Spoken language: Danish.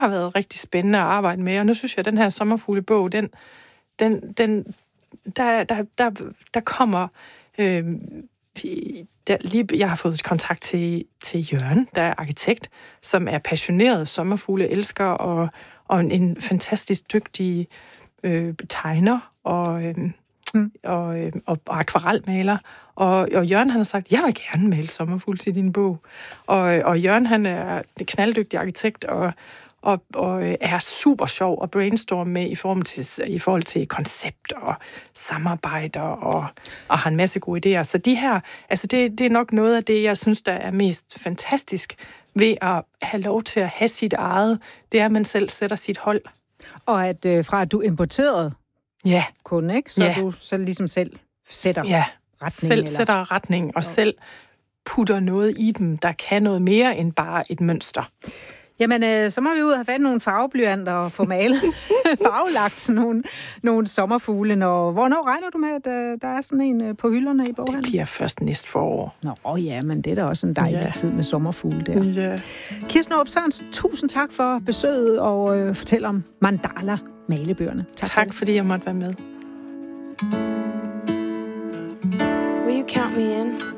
har været rigtig spændende at arbejde med, og nu synes jeg, at den her sommerfuglebog, der kommer... jeg har fået kontakt til Jørgen, der er arkitekt, som er passioneret sommerfugleelsker og en fantastisk dygtig tegner og akvarelmaler. Og Jørgen, han har sagt, jeg vil gerne male sommerfugle til din bog. Og Jørgen, han er en knalddygtig arkitekt og er super sjov at brainstorme med i forhold til koncept og samarbejder og har en masse gode idéer. Så de her, altså det er nok noget af det, jeg synes, der er mest fantastisk ved at have lov til at have sit eget. Det er, at man selv sætter sit hold. Og at fra at du importerede kun, ikke? Så du selv ligesom selv sætter retning. Selv sætter retning og selv putter noget i dem, der kan noget mere end bare et mønster. Jamen, så må vi ud og have fat nogle farveblyanter og få malet, farvelagt nogle sommerfugle. Hvornår regner du med, at der er sådan en på hylderne i boghandlen? Det bliver først næste forår. Nå ja, men det er da også en dejlig tid med sommerfugle der. Ja. Kirsten Aarup Sørensen, tusind tak for besøget og fortæl om mandala malebøgerne. Tak fordi jeg måtte være med. Will you count me in?